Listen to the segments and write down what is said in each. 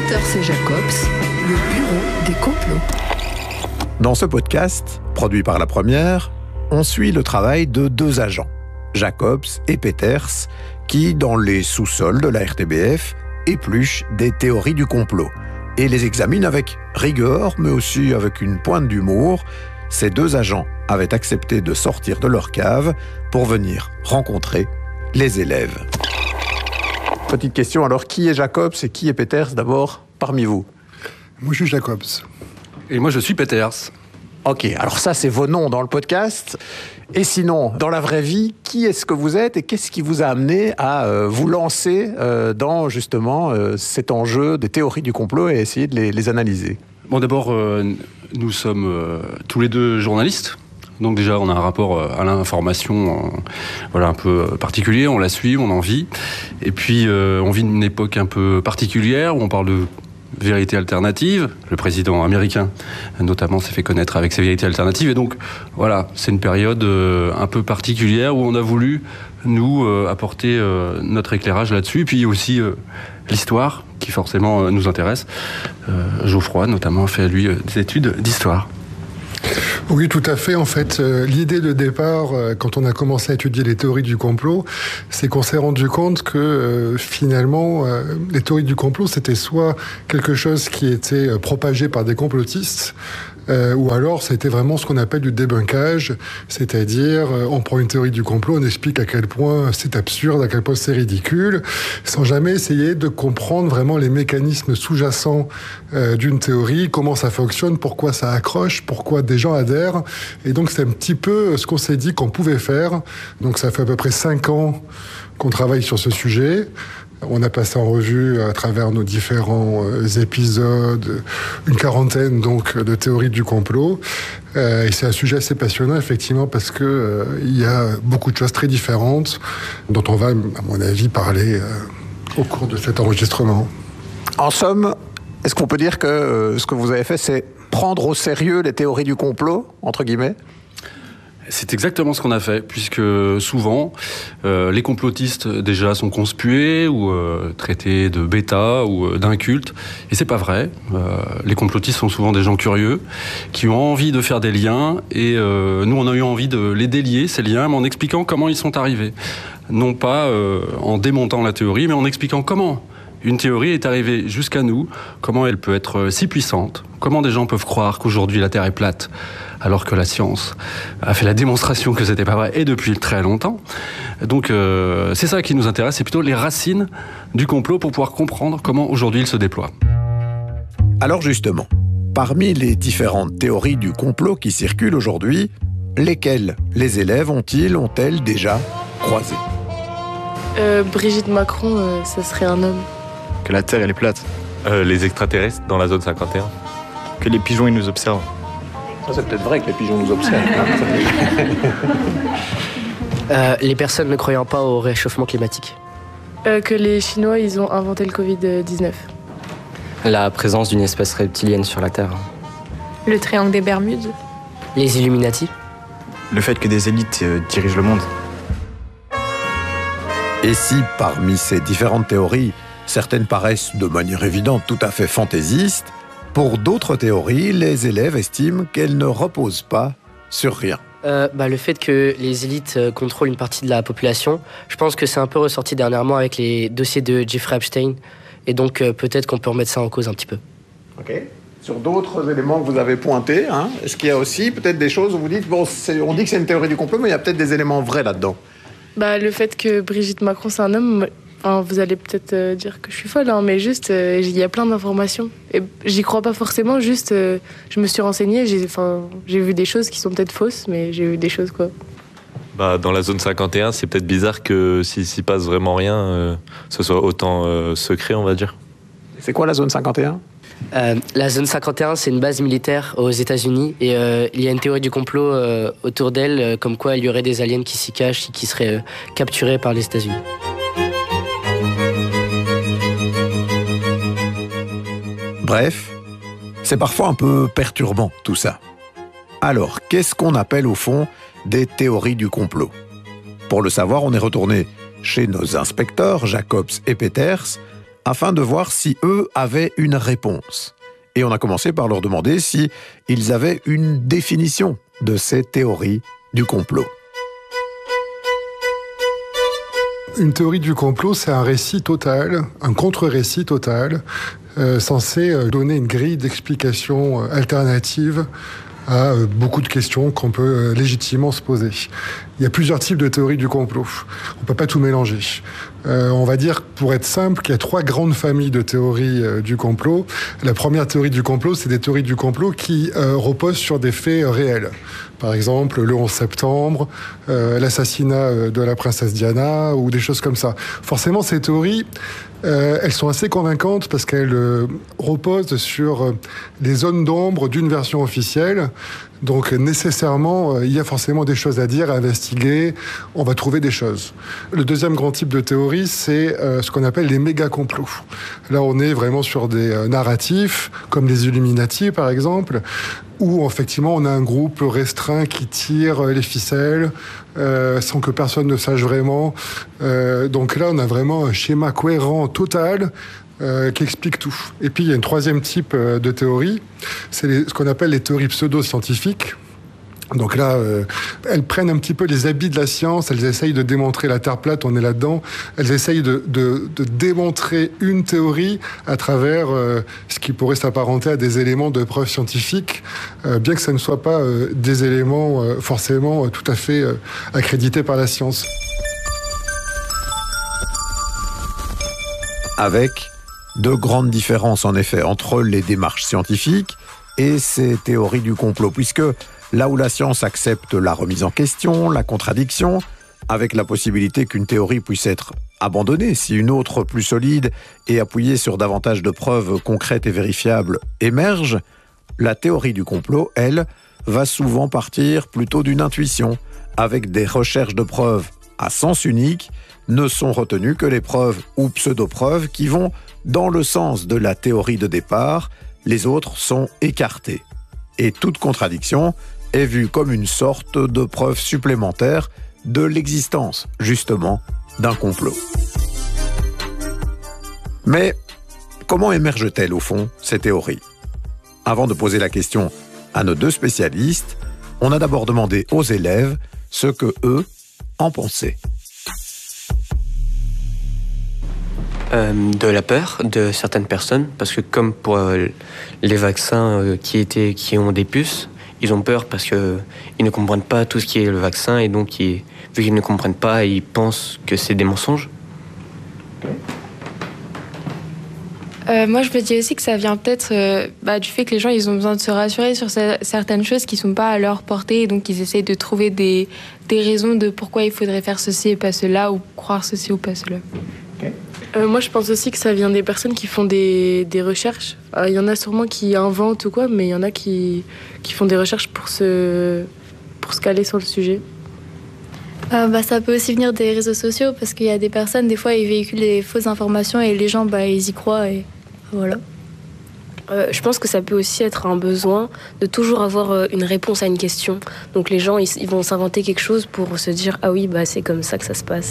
Peters et Jacobs, le bureau des complots. Dans ce podcast, produit par La Première, on suit le travail de deux agents, Jacobs et Peters, qui, dans les sous-sols de la RTBF, épluchent des théories du complot et les examinent avec rigueur, mais aussi avec une pointe d'humour. Ces deux agents avaient accepté de sortir de leur cave pour venir rencontrer les élèves. Petite question, alors qui est Jacobs et qui est Peters d'abord parmi vous? Moi je suis Jacobs. Et moi je suis Peters. Ok, alors ça c'est vos noms dans le podcast. Et sinon, dans la vraie vie, qui est-ce que vous êtes et qu'est-ce qui vous a amené à vous lancer dans justement cet enjeu des théories du complot et essayer de les analyser? Bon, d'abord, nous sommes tous les deux journalistes. Donc déjà, on a un rapport à l'information un peu particulier, on la suit, on en vit. Et puis, on vit une époque un peu particulière où on parle de vérité alternative. Le président américain, notamment, s'est fait connaître avec ses vérités alternatives. Et donc, voilà, c'est une période un peu particulière où on a voulu, nous, apporter notre éclairage là-dessus. Et puis aussi l'histoire, qui forcément nous intéresse. Geoffroy, notamment, a fait, lui, des études d'histoire. Oui, tout à fait. En fait, l'idée de départ, quand on a commencé à étudier les théories du complot, c'est qu'on s'est rendu compte que finalement, les théories du complot, c'était soit quelque chose qui était propagé par des complotistes, ou alors c'était vraiment ce qu'on appelle du débunkage, c'est-à-dire on prend une théorie du complot, on explique à quel point c'est absurde, à quel point c'est ridicule, sans jamais essayer de comprendre vraiment les mécanismes sous-jacents d'une théorie, comment ça fonctionne, pourquoi ça accroche, pourquoi des gens adhèrent. Et donc c'est un petit peu ce qu'on s'est dit qu'on pouvait faire. Donc ça fait à peu près 5 ans qu'on travaille sur ce sujet. On a passé en revue à travers nos différents épisodes une quarantaine donc de théories du complot. Et c'est un sujet assez passionnant effectivement parce que il y a beaucoup de choses très différentes dont on va, à mon avis, parler au cours de cet enregistrement. En somme, est-ce qu'on peut dire que ce que vous avez fait, c'est prendre au sérieux les théories du complot, entre guillemets? C'est exactement ce qu'on a fait, puisque souvent, les complotistes, déjà, sont conspués ou traités de bêta ou d'incultes. Et c'est pas vrai. Les complotistes sont souvent des gens curieux, qui ont envie de faire des liens. Et nous, on a eu envie de les délier, ces liens, mais en expliquant comment ils sont arrivés. Non pas en démontant la théorie, mais en expliquant comment une théorie est arrivée jusqu'à nous, comment elle peut être si puissante, comment des gens peuvent croire qu'aujourd'hui la Terre est plate, alors que la science a fait la démonstration que c'était pas vrai, et depuis très longtemps. Donc c'est ça qui nous intéresse, c'est plutôt les racines du complot pour pouvoir comprendre comment aujourd'hui il se déploie. Alors justement, parmi les différentes théories du complot qui circulent aujourd'hui, lesquelles les élèves ont-elles déjà croisées? Brigitte Macron, ça serait un homme. Que la Terre elle est plate. Les extraterrestres dans la zone 51. Que les pigeons ils nous observent. Ça, c'est peut-être vrai que les pigeons nous observent. Les personnes ne croyant pas au réchauffement climatique. Que les Chinois, ils ont inventé le Covid-19. La présence d'une espèce reptilienne sur la Terre. Le triangle des Bermudes. Les Illuminati. Le fait que des élites dirigent le monde. Et si, parmi ces différentes théories, certaines paraissent de manière évidente tout à fait fantaisistes, pour d'autres théories, les élèves estiment qu'elles ne reposent pas sur rien. Le fait que les élites contrôlent une partie de la population, je pense que c'est un peu ressorti dernièrement avec les dossiers de Jeffrey Epstein. Et donc peut-être qu'on peut remettre ça en cause un petit peu. Ok. Sur d'autres éléments que vous avez pointés, est-ce qu'il y a aussi peut-être des choses où vous dites, on dit que c'est une théorie du complot, mais il y a peut-être des éléments vrais là-dedans? Le fait que Brigitte Macron, c'est un homme, vous allez peut-être dire que je suis folle, mais juste, il y a plein d'informations. Et j'y crois pas forcément, juste, je me suis renseignée, j'ai vu des choses qui sont peut-être fausses, mais j'ai vu des choses, quoi. Dans la zone 51, c'est peut-être bizarre que s'il s'y passe vraiment rien, ce soit autant secret, on va dire. C'est quoi la zone 51 ? La zone 51, c'est une base militaire aux États-Unis et il y a une théorie du complot autour d'elle, comme quoi il y aurait des aliens qui s'y cachent et qui seraient capturés par les États-Unis. Bref, c'est parfois un peu perturbant tout ça. Alors, qu'est-ce qu'on appelle au fond des théories du complot ? Pour le savoir, on est retourné chez nos inspecteurs, Jacobs et Peters, afin de voir si eux avaient une réponse. Et on a commencé par leur demander si ils avaient une définition de ces théories du complot. Une théorie du complot, c'est un récit total, un contre-récit total, censé donner une grille d'explication alternative à beaucoup de questions qu'on peut légitimement se poser. Il y a plusieurs types de théories du complot. On ne peut pas tout mélanger. On va dire, pour être simple, qu'il y a 3 grandes familles de théories du complot. La première théorie du complot, c'est des théories du complot qui reposent sur des faits réels. Par exemple, le 11 septembre, l'assassinat de la princesse Diana, ou des choses comme ça. Forcément, ces théories, elles sont assez convaincantes parce qu'elles reposent sur les zones d'ombre d'une version officielle. Donc nécessairement, il y a forcément des choses à dire, à investiguer, on va trouver des choses. Le deuxième grand type de théorie, c'est ce qu'on appelle les méga-complots. Là, on est vraiment sur des narratifs, comme les Illuminati par exemple, où effectivement on a un groupe restreint qui tire les ficelles sans que personne ne sache vraiment. Donc là, on a vraiment un schéma cohérent total qui explique tout. Et puis il y a un troisième type de théorie, c'est ce qu'on appelle les théories pseudo-scientifiques. Donc là, elles prennent un petit peu les habits de la science, elles essayent de démontrer la Terre plate, on est là-dedans, elles essayent de démontrer une théorie à travers ce qui pourrait s'apparenter à des éléments de preuve scientifique, bien que ça ne soit pas des éléments forcément tout à fait accrédités par la science. Avec de grandes différences, en effet, entre les démarches scientifiques et ces théories du complot, puisque là où la science accepte la remise en question, la contradiction, avec la possibilité qu'une théorie puisse être abandonnée si une autre plus solide et appuyée sur davantage de preuves concrètes et vérifiables émerge, la théorie du complot, elle, va souvent partir plutôt d'une intuition, avec des recherches de preuves à sens unique. Ne sont retenues que les preuves ou pseudo-preuves qui vont dans le sens de la théorie de départ, les autres sont écartées. Et toute contradiction est vue comme une sorte de preuve supplémentaire de l'existence, justement, d'un complot. Mais comment émergent-elles, au fond, ces théories ? Avant de poser la question à nos 2 spécialistes, on a d'abord demandé aux élèves ce que eux en pensaient. De la peur de certaines personnes, parce que comme pour les vaccins qui ont des puces, ils ont peur parce qu'ils ne comprennent pas tout ce qui est le vaccin, et donc vu qu'ils ne comprennent pas, ils pensent que c'est des mensonges. Moi, je me dis aussi que ça vient peut-être du fait que les gens ils ont besoin de se rassurer sur certaines choses qui ne sont pas à leur portée, et donc ils essayent de trouver des raisons de pourquoi il faudrait faire ceci et pas cela, ou croire ceci ou pas cela. Moi, je pense aussi que ça vient des personnes qui font des recherches. Il y en a sûrement qui inventent ou quoi, mais il y en a qui font des recherches pour se caler sur le sujet. Ça peut aussi venir des réseaux sociaux, parce qu'il y a des personnes, des fois, ils véhiculent des fausses informations et les gens, ils y croient, et voilà. Je pense que ça peut aussi être un besoin de toujours avoir une réponse à une question. Donc les gens, ils vont s'inventer quelque chose pour se dire « Ah oui, c'est comme ça que ça se passe ».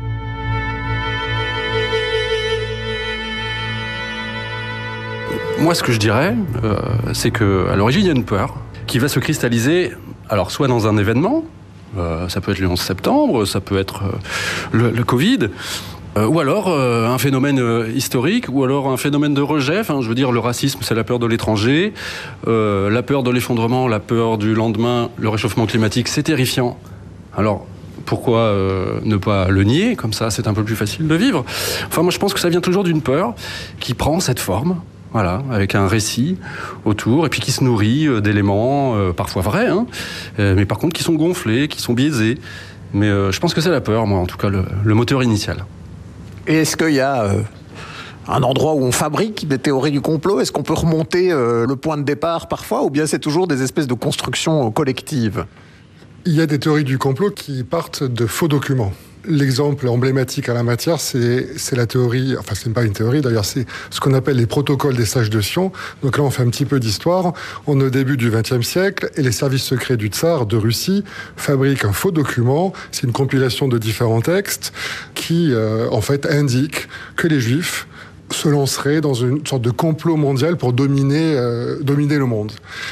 Moi, ce que je dirais, c'est qu'à l'origine, il y a une peur qui va se cristalliser, alors soit dans un événement, ça peut être le 11 septembre, ça peut être le Covid, ou alors un phénomène historique, ou alors un phénomène de rejet. Enfin, je veux dire, le racisme, c'est la peur de l'étranger, la peur de l'effondrement, la peur du lendemain, le réchauffement climatique, c'est terrifiant. Alors, pourquoi ne pas le nier ? Comme ça, c'est un peu plus facile de vivre. Enfin, moi, je pense que ça vient toujours d'une peur qui prend cette forme. Voilà, avec un récit autour, et puis qui se nourrit d'éléments parfois vrais, mais par contre qui sont gonflés, qui sont biaisés. Mais je pense que c'est la peur, moi, en tout cas, le moteur initial. Et est-ce qu'il y a un endroit où on fabrique des théories du complot ? Est-ce qu'on peut remonter le point de départ parfois, ou bien c'est toujours des espèces de constructions collectives ? Il y a des théories du complot qui partent de faux documents. L'exemple emblématique à la matière, c'est la théorie, enfin c'est pas une théorie d'ailleurs, c'est ce qu'on appelle les protocoles des sages de Sion. Donc là on fait un petit peu d'histoire. On est au début du XXe siècle et les services secrets du tsar de Russie fabriquent un faux document. C'est une compilation de différents textes qui en fait indiquent que les juifs se lancerait dans une sorte de complot mondial pour dominer le monde.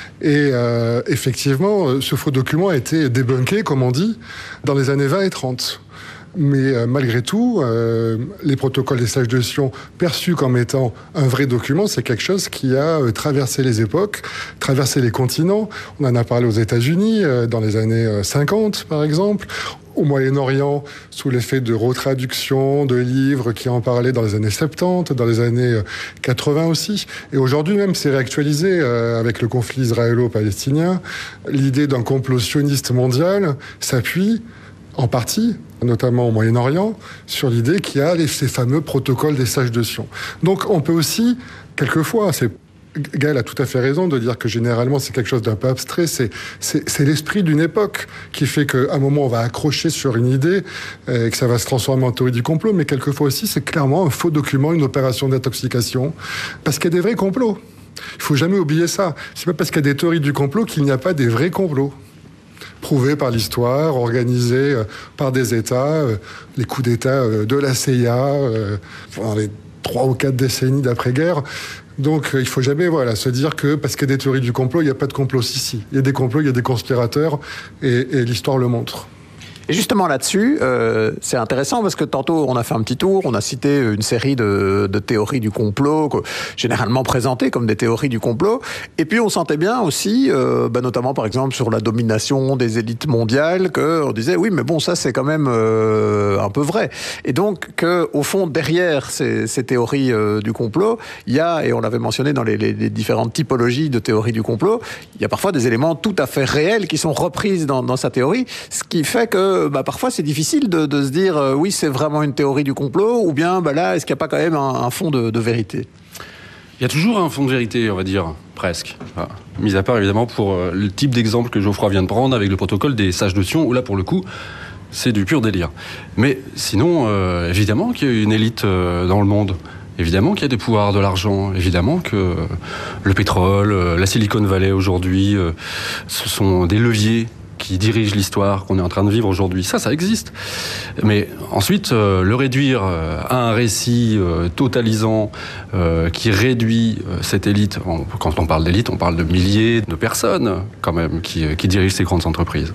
Et effectivement, ce faux document a été débunké, comme on dit, dans les années 20 et 30. Mais malgré tout, les protocoles des sages de Sion, perçus comme étant un vrai document, c'est quelque chose qui a traversé les époques, traversé les continents. On en a parlé aux États-Unis dans les années 50, par exemple. Au Moyen-Orient, sous l'effet de retraductions, de livres qui en parlaient dans les années 70, dans les années 80 aussi. Et aujourd'hui même, c'est réactualisé avec le conflit israélo-palestinien. L'idée d'un complot sioniste mondial s'appuie en partie, notamment au Moyen-Orient, sur l'idée qu'il y a ces fameux protocoles des sages de Sion. Donc on peut aussi, quelquefois, Gaël a tout à fait raison de dire que généralement c'est quelque chose d'un peu abstrait, c'est l'esprit d'une époque qui fait qu'à un moment on va accrocher sur une idée et que ça va se transformer en théorie du complot, mais quelquefois aussi c'est clairement un faux document, une opération d'intoxication, parce qu'il y a des vrais complots. Il ne faut jamais oublier ça. C'est pas parce qu'il y a des théories du complot qu'il n'y a pas des vrais complots. Prouvés par l'histoire, organisés par des États, les coups d'État de la CIA pendant les 3 ou 4 décennies d'après-guerre. Donc il ne faut jamais se dire que parce qu'il y a des théories du complot, il n'y a pas de complot. Si. Il y a des complots, il y a des conspirateurs, et l'histoire le montre. Et justement là-dessus, c'est intéressant parce que tantôt on a fait un petit tour, on a cité une série de théories du complot, généralement présentées comme des théories du complot, et puis on sentait bien aussi, notamment par exemple sur la domination des élites mondiales, qu'on disait oui mais bon ça c'est quand même un peu vrai. Et donc qu'au fond derrière ces théories du complot, il y a, et on l'avait mentionné dans les différentes typologies de théories du complot, il y a parfois des éléments tout à fait réels qui sont repris dans sa théorie, ce qui fait que parfois c'est difficile de se dire oui c'est vraiment une théorie du complot, ou bien là est-ce qu'il n'y a pas quand même un fond de vérité? Il y a toujours un fond de vérité, on va dire, presque. Enfin, mis à part évidemment pour le type d'exemple que Geoffroy vient de prendre avec le protocole des sages de Sion, où là pour le coup c'est du pur délire. Mais sinon évidemment qu'il y a une élite dans le monde. Évidemment qu'il y a des pouvoirs, de l'argent, évidemment que le pétrole, la Silicon Valley aujourd'hui, ce sont des leviers qui dirige l'histoire qu'on est en train de vivre aujourd'hui. Ça existe. Mais ensuite, le réduire à un récit totalisant qui réduit cette élite, quand on parle d'élite, on parle de milliers de personnes quand même qui dirigent ces grandes entreprises.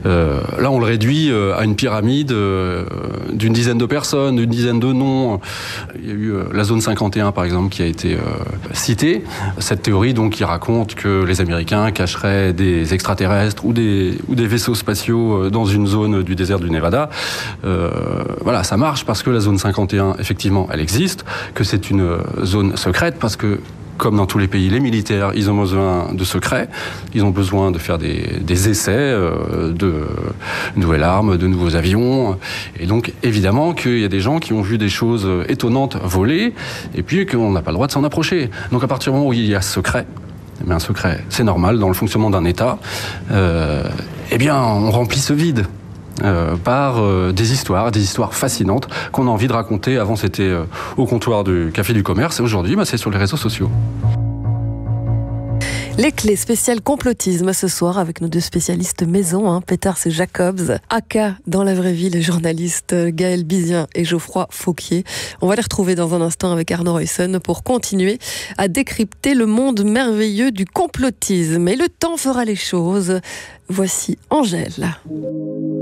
Là, on le réduit à une pyramide d'une dizaine de personnes, d'une dizaine de noms. Il y a eu la zone 51, par exemple, qui a été citée. Cette théorie, donc, qui raconte que les Américains cacheraient des extraterrestres ou des vaisseaux spatiaux dans une zone du désert du Nevada. Voilà, ça marche parce que la zone 51, effectivement, elle existe, que c'est une zone secrète parce que, comme dans tous les pays, les militaires, ils ont besoin de secrets, ils ont besoin de faire des essais de nouvelles armes, de nouveaux avions. Et donc, évidemment, qu'il y a des gens qui ont vu des choses étonnantes voler, et puis qu'on n'a pas le droit de s'en approcher. Donc, à partir du moment où il y a secret, mais un secret, c'est normal dans le fonctionnement d'un État, eh bien, on remplit ce vide par des histoires fascinantes qu'on a envie de raconter. Avant, c'était au comptoir du Café du Commerce, et aujourd'hui, c'est sur les réseaux sociaux. Les clés spéciales complotisme ce soir avec nos deux spécialistes maison, Péters et Jacobs, aka dans la vraie vie les journalistes Gaël Bizien et Geoffroy Fauquier. On va les retrouver dans un instant avec Arnaud Ruyssen pour continuer à décrypter le monde merveilleux du complotisme. Et le temps fera les choses. Voici Angèle.